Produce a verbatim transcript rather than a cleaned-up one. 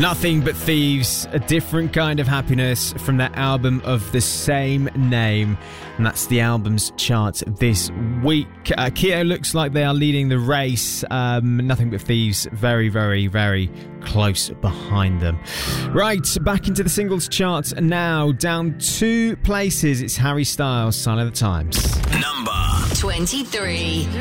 Nothing But Thieves, a different kind of happiness from their album of the same name. And that's the album's chart this week. Uh, Keto looks like they are leading the race. Um, Nothing But Thieves very, very, very close behind them. Right, back into the singles chart now. Down two places, it's Harry Styles, Sign of the Times. Number twenty-three.